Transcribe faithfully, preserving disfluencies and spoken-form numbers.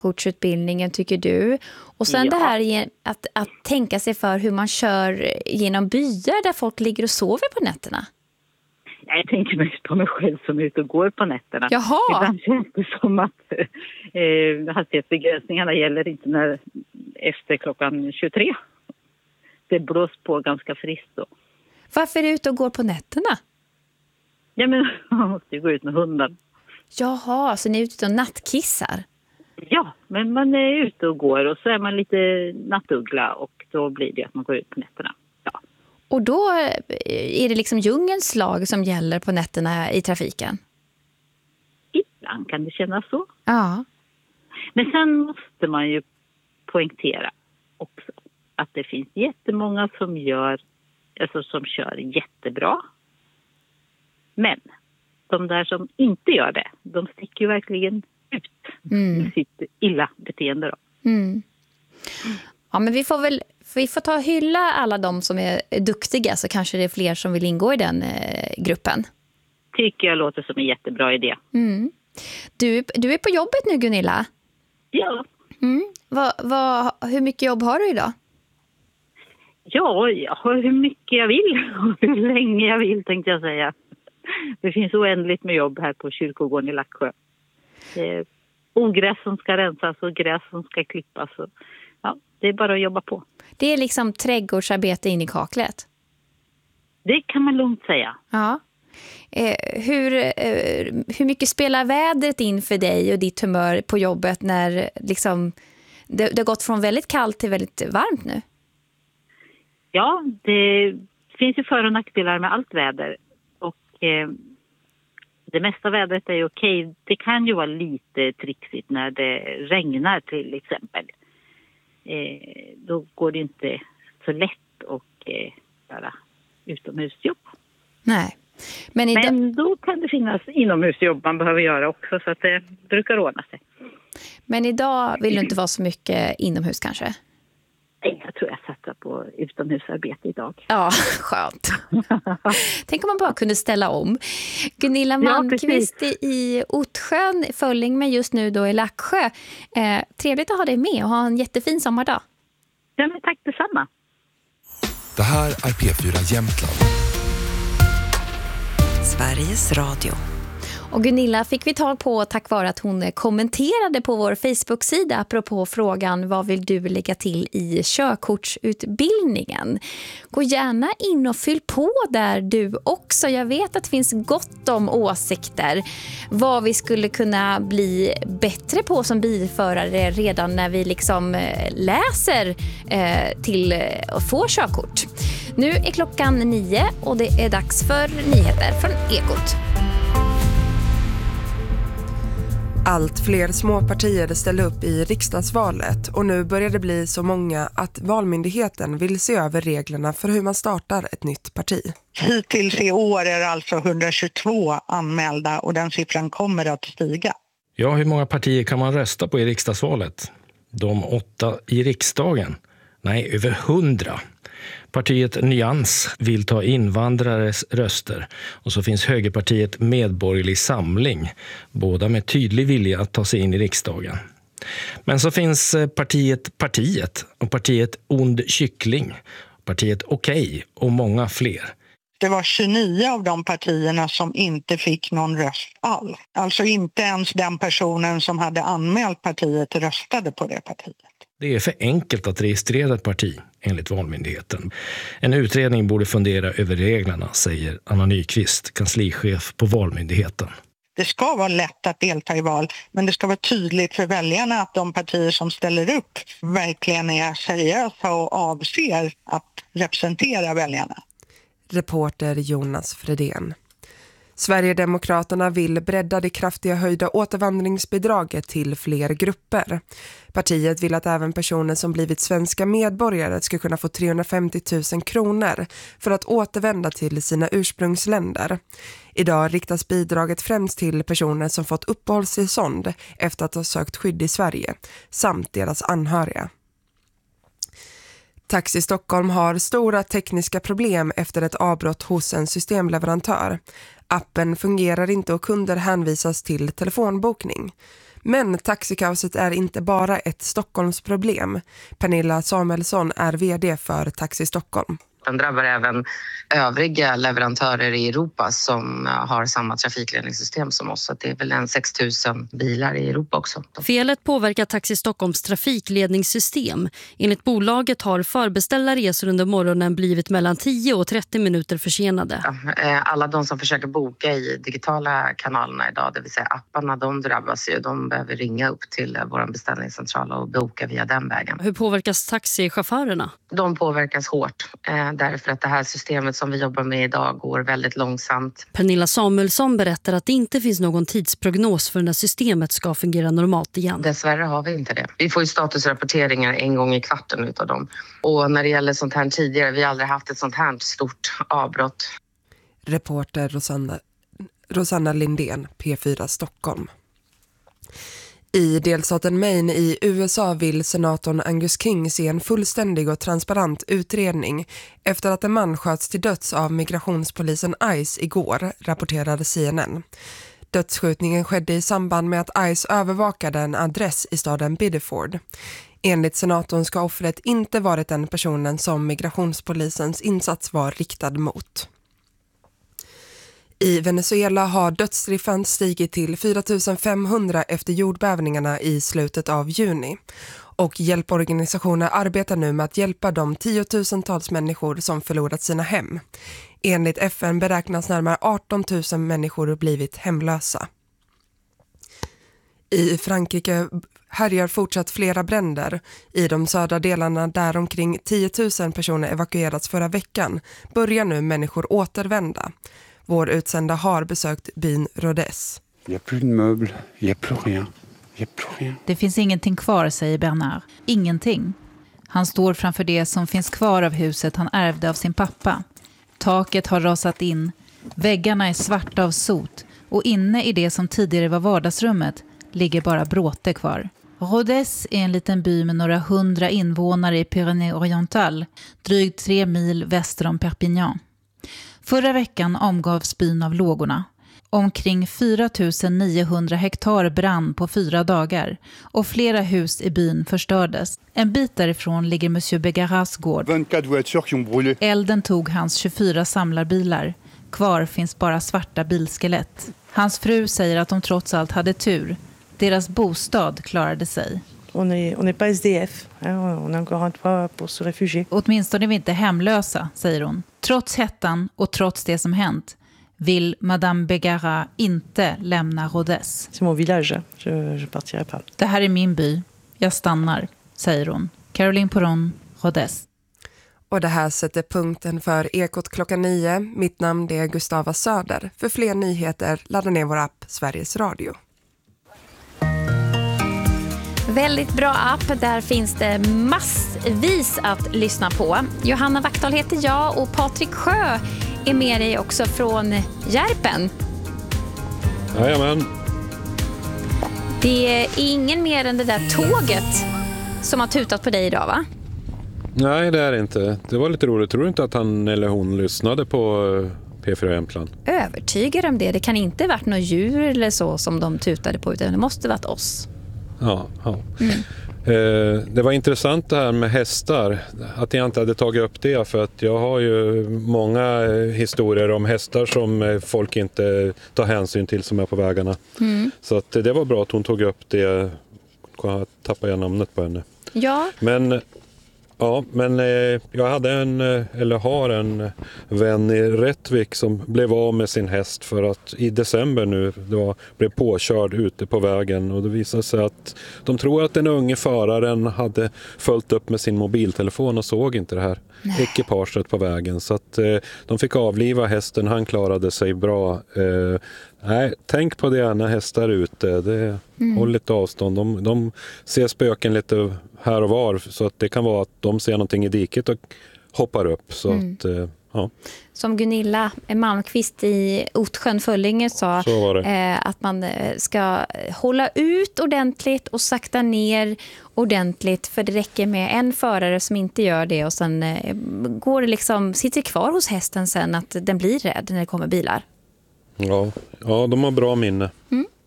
Kortsutbildningen tycker du. Och sen Ja. det här att, att tänka sig för hur man kör genom byar där folk ligger och sover på nätterna. Jag tänker mest på mig själv som är ute och går på nätterna. Jaha. Ibland känns det som att eh, hastighetsbegränsningarna gäller inte när, efter klockan tjugotre. Det blås på ganska friskt då. Varför är du ute och går på nätterna? Ja, men man måste ju gå ut med hunden. Jaha, så ni är ute och nattkissar? Ja, men man är ute och går och så är man lite nattuggla och då blir det att man går ut på nätterna. Ja. Och då är det liksom djungelns lag som gäller på nätterna i trafiken? Ibland kan det kännas så. Ja. Men sen måste man ju poängtera också att det finns jättemånga som gör, alltså som kör jättebra. Men de där som inte gör det, de sticker ju verkligen ut Mm. med sitt illa beteende då. Mm. Ja, men vi får väl vi får ta och hylla alla de som är duktiga, så kanske det är fler som vill ingå i den eh, gruppen. Tycker jag låter som en jättebra idé. Mm. Du, du är på jobbet nu, Gunilla? Ja. Mm. Va, va, hur mycket jobb har du idag? Ja, jag har hur mycket jag vill och hur länge jag vill, tänkte jag säga. Det finns oändligt med jobb här på kyrkogården i Laxå. Det är ogräs som ska rensas och gräs som ska klippas. Och, ja, det är bara att jobba på. Det är liksom trädgårdsarbete in i kaklet. Det kan man lugnt säga. Ja. Eh, hur, eh, hur mycket spelar vädret in för dig och ditt humör på jobbet när liksom, det, det har gått från väldigt kallt till väldigt varmt nu? Ja, det finns ju för- och nackdelar med allt väder. Och eh, det mesta vädret är ju okej. Det kan ju vara lite trixigt när det regnar till exempel. Eh, då går det inte så lätt att eh, göra utomhusjobb. Nej. Men, idag... Men då kan det finnas inomhusjobb man behöver göra också, så att det brukar ordna sig. Men idag vill du inte vara så mycket inomhus kanske? Jag tror jag satsar på utomhusarbete idag. Ja, skönt. Tänk om man bara kunde ställa om. Gunilla Malmqvist ja, i Ottsjön, Fölling, men just nu då i Laxå. Eh, trevligt att ha dig med och ha en jättefin sommardag. Ja, men tack detsamma. Det här är P fyra Jämtland. Sveriges Radio. Och Gunilla fick vi tag på tack vare att hon kommenterade på vår Facebook-sida apropå frågan vad vill du lägga till i körkortsutbildningen. Gå gärna in och fyll på där du också. Jag vet att det finns gott om åsikter vad vi skulle kunna bli bättre på som bilförare redan när vi liksom läser eh, till att få körkort. Nu är klockan nio och det är dags för nyheter från Ekot. Allt fler småpartier ställer upp i riksdagsvalet och nu börjar det bli så många att Valmyndigheten vill se över reglerna för hur man startar ett nytt parti. Hittills i år är det alltså hundratjugotvå anmälda och den siffran kommer att stiga. Ja, hur många partier kan man rösta på i riksdagsvalet? De åtta i riksdagen? Nej, över hundra. Partiet Nyans vill ta invandrares röster och så finns högerpartiet Medborgerlig Samling, båda med tydlig vilja att ta sig in i riksdagen. Men så finns partiet Partiet och partiet Ond Kyckling, partiet Okej och många fler. Det var tjugonio av de partierna som inte fick någon röst alls. Alltså inte ens den personen som hade anmält partiet röstade på det partiet. Det är för enkelt att registrera ett parti, enligt Valmyndigheten. En utredning borde fundera över reglerna, säger Anna Nyqvist, kanslichef på Valmyndigheten. Det ska vara lätt att delta i val, men det ska vara tydligt för väljarna att de partier som ställer upp verkligen är seriösa och avser att representera väljarna. Reporter Jonas Fredén. Sverigedemokraterna vill bredda det kraftiga höjda återvandringsbidraget till fler grupper. Partiet vill att även personer som blivit svenska medborgare ska kunna få trehundrafemtio tusen kronor för att återvända till sina ursprungsländer. Idag riktas bidraget främst till personer som fått uppehållstillstånd efter att ha sökt skydd i Sverige, samt deras anhöriga. Taxi Stockholm har stora tekniska problem efter ett avbrott hos en systemleverantör. Appen fungerar inte och kunder hänvisas till telefonbokning. Men taxikaoset är inte bara ett Stockholmsproblem. Pernilla Samuelsson är vd för Taxi Stockholm. Den drabbar även övriga leverantörer i Europa som har samma trafikledningssystem som oss. Så det är väl en sex tusen bilar i Europa också. Felet påverkar Taxi Stockholms trafikledningssystem. Enligt bolaget har förbeställda resor under morgonen blivit mellan tio och trettio minuter försenade. Alla de som försöker boka i digitala kanalerna idag, det vill säga apparna, de drabbas ju. De behöver ringa upp till vår beställningscentral och boka via den vägen. Hur påverkas taxichaufförerna? De påverkas hårt. Därför att det här systemet som vi jobbar med idag går väldigt långsamt. Pernilla Samuelsson berättar att det inte finns någon tidsprognos för när systemet ska fungera normalt igen. Dessvärre har vi inte det. Vi får ju statusrapporteringar en gång i kvarten utav dem. Och när det gäller sånt här tidigare, vi har aldrig haft ett sånt här stort avbrott. Reporter Rosanna, Rosanna Lindén, P fyra Stockholm. I delstaten Maine i U S A vill senatorn Angus King se en fullständig och transparent utredning efter att en man sköts till döds av migrationspolisen ICE igår, rapporterade C N N. Dödsskjutningen skedde i samband med att ICE övervakade en adress i staden Biddeford. Enligt senatorn ska offret inte varit den personen som migrationspolisens insats var riktad mot. I Venezuela har dödsstriffan stigit till fyra tusen femhundra efter jordbävningarna i slutet av juni. Och hjälporganisationer arbetar nu med att hjälpa de tiotusentals människor som förlorat sina hem. Enligt F N beräknas närmare arton tusen människor blivit hemlösa. I Frankrike härjar fortsatt flera bränder. I de södra delarna där omkring tio tusen personer evakuerats förra veckan börjar nu människor återvända. Vår utsända har besökt byn Rodez. Det finns ingenting kvar, säger Bernard. Ingenting. Han står framför det som finns kvar av huset han ärvde av sin pappa. Taket har rasat in. Väggarna är svarta av sot. Och inne i det som tidigare var vardagsrummet ligger bara bråte kvar. Rodez är en liten by med några hundra invånare i Pyrénées-Oriental, drygt tre mil väster om Perpignan. Förra veckan omgavs byn av lågorna. Omkring fyra tusen niohundra hektar brann på fyra dagar och flera hus i byn förstördes. En bit därifrån ligger Monsieur Begaras gård. Elden tog hans tjugofyra samlarbilar. Kvar finns bara svarta bilskelett. Hans fru säger att de trots allt hade tur. Deras bostad klarade sig. On est, on est pas S D F, on est encore un toit pour se réfugier. Åtminstone är vi inte hemlösa, säger hon. Trots hettan och trots det som hänt vill Madame Begara inte lämna Rodez. C'est mon village, je, je partirai pas. Det här är min by, jag stannar, säger hon. Caroline Poron, Rodez. Och det här sätter punkten för Ekot klockan nio. Mitt namn är Gustava Söder. För fler nyheter ladda ner vår app Sveriges Radio. Väldigt bra app, där finns det massvis att lyssna på. Johanna Vaktdal heter jag och Patrik Sjö är med dig också från Järpen. Jajamän. Det är ingen mer än det där tåget som har tutat på dig idag, va? Nej, det är det inte. Det var lite roligt. Tror du inte att han eller hon lyssnade på P fyra Jämtland? Övertygad om det. Det kan inte ha varit något djur eller så som de tutade på, utan det måste ha varit oss. Ja, ja. Mm. Eh, det var intressant det här med hästar, att jag inte hade tagit upp det, för att jag har ju många historier om hästar som folk inte tar hänsyn till som är på vägarna. Mm. Så att det var bra att hon tog upp det. Jag tappade jag namnet på henne. Ja. Men Ja, men eh, jag hade en, eller har en vän i Rättvik som blev av med sin häst för att i december nu det var, blev påkörd ute på vägen, och det visade sig att de tror att den unge föraren hade följt upp med sin mobiltelefon och såg inte det här Nej. ekipaget på vägen, så att eh, de fick avliva hästen. Han klarade sig bra. Eh, nej, tänk på det när hästar är ute. Det, mm. Håll lite avstånd. De, de ser spöken lite här och var, så att det kan vara att de ser någonting i diket och hoppar upp. Så mm. att, eh, ja. Som Gunilla Malmqvist i Otsjön Föllinge sa, eh, att man ska hålla ut ordentligt och sakta ner ordentligt, för det räcker med en förare som inte gör det och sen eh, går det liksom, sitter kvar hos hästen sen att den blir rädd när det kommer bilar. Ja, ja, de har bra minne. Mm.